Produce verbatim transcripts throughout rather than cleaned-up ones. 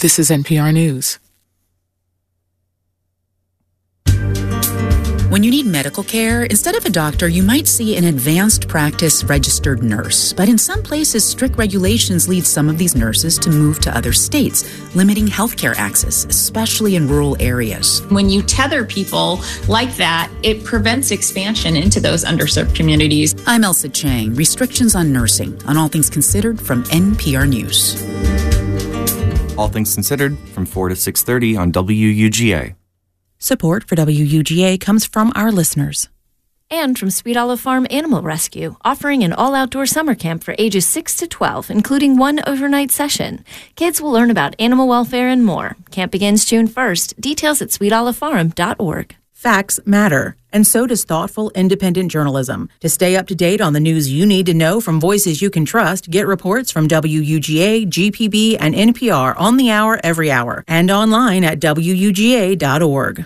This is N P R News. When you need medical care, instead of a doctor, you might see an advanced practice registered nurse. But in some places, strict regulations lead some of these nurses to move to other states, limiting healthcare access, especially in rural areas. When you tether people like that, it prevents expansion into those underserved communities. I'm Elsa Chang. Restrictions on nursing, on All Things Considered from N P R News. All Things Considered from four to six thirty on W U G A. Support for W U G A comes from our listeners. And from Sweet Olive Farm Animal Rescue, offering an all-outdoor summer camp for ages six to twelve, including one overnight session. Kids will learn about animal welfare and more. Camp begins June first. Details at sweet olive farm dot org. Facts matter, and so does thoughtful, independent journalism. To stay up to date on the news you need to know from voices you can trust, get reports from W U G A, G P B, and N P R on the hour every hour, and online at W U G A dot org.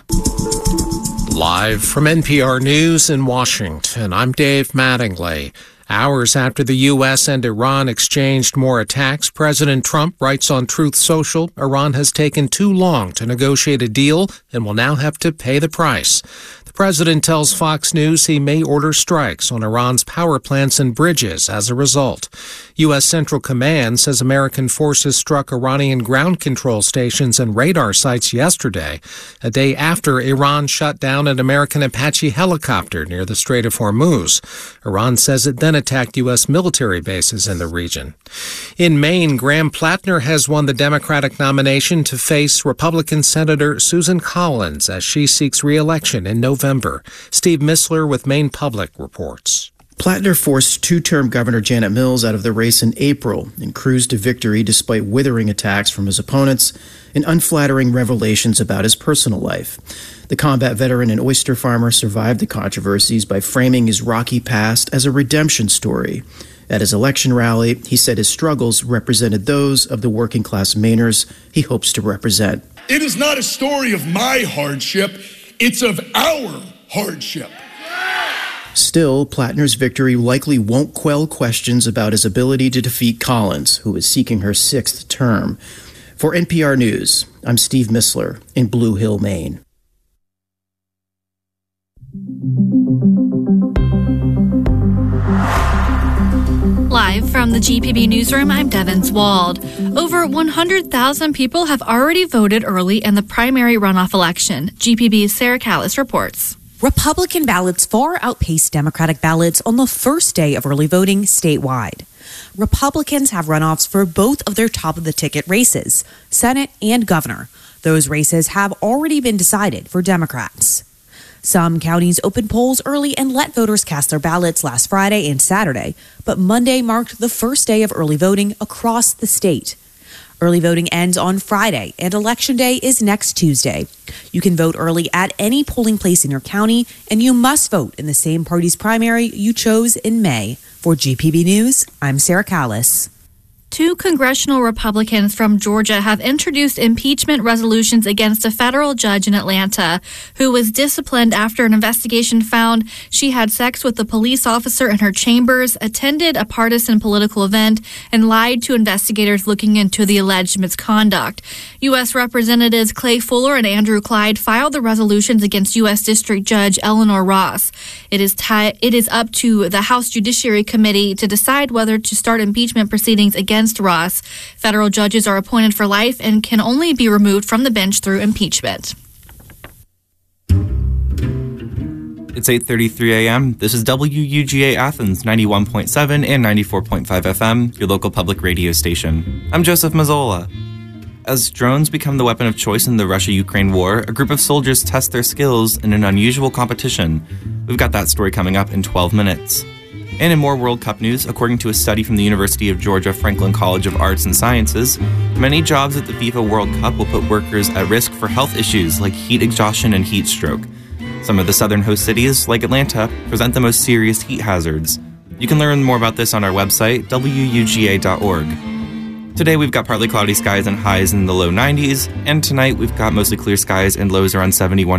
Live from N P R News in Washington, I'm Dave Mattingly. Hours after the U S and Iran exchanged more attacks, President Trump writes on Truth Social, Iran has taken too long to negotiate a deal and will now have to pay the price. The president tells Fox News he may order strikes on Iran's power plants and bridges as a result. U S Central Command says American forces struck Iranian ground control stations and radar sites yesterday, a day after Iran shut down an American Apache helicopter near the Strait of Hormuz. Iran says it then attacked U S military bases in the region. In Maine, Graham Plattner has won the Democratic nomination to face Republican Senator Susan Collins as she seeks re-election in November. Steve Missler with Maine Public reports. Plattner forced two-term Governor Janet Mills out of the race in April and cruised to victory despite withering attacks from his opponents and unflattering revelations about his personal life. The combat veteran and oyster farmer survived the controversies by framing his rocky past as a redemption story. At his election rally, he said his struggles represented those of the working-class Mainers he hopes to represent. It is not a story of my hardship, it's of our hardship. Still, Plattner's victory likely won't quell questions about his ability to defeat Collins, who is seeking her sixth term. For N P R News, I'm Steve Missler in Blue Hill, Maine. Live from the G P B Newsroom, I'm Devin Wald. Over one hundred thousand people have already voted early in the primary runoff election. G P B's Sarah Callis reports. Republican ballots far outpaced Democratic ballots on the first day of early voting statewide. Republicans have runoffs for both of their top-of-the-ticket races, Senate and governor. Those races have already been decided for Democrats. Some counties opened polls early and let voters cast their ballots last Friday and Saturday, but Monday marked the first day of early voting across the state. Early voting ends on Friday, and Election Day is next Tuesday. You can vote early at any polling place in your county, and you must vote in the same party's primary you chose in May. For G P B News, I'm Sarah Callis. Two congressional Republicans from Georgia have introduced impeachment resolutions against a federal judge in Atlanta who was disciplined after an investigation found she had sex with a police officer in her chambers, attended a partisan political event, and lied to investigators looking into the alleged misconduct. U S Representatives Clay Fuller and Andrew Clyde filed the resolutions against U S District Judge Eleanor Ross. It is, ti- it is up to the House Judiciary Committee to decide whether to start impeachment proceedings against Against Ross. Federal judges are appointed for life and can only be removed from the bench through impeachment. It's eight thirty-three a.m. This is W U G A Athens, ninety-one point seven and ninety-four point five F M, your local public radio station. I'm Joseph Mazzola. As drones become the weapon of choice in the Russia-Ukraine war, a group of soldiers test their skills in an unusual competition. We've got that story coming up in twelve minutes. And in more World Cup news, according to a study from the University of Georgia Franklin College of Arts and Sciences, many jobs at the FIFA World Cup will put workers at risk for health issues like heat exhaustion and heat stroke. Some of the southern host cities, like Atlanta, present the most serious heat hazards. You can learn more about this on our website, W U G A dot org. Today we've got partly cloudy skies and highs in the low nineties, and tonight we've got mostly clear skies and lows around seventy-one